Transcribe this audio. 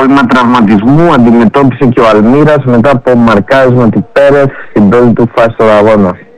πρόβλημα τραυματισμού αντιμετώπισε και ο Αλμύρας μετά από μαρκάρισμα του Πέρεθ στην πρώτη του φάση του αγώνα.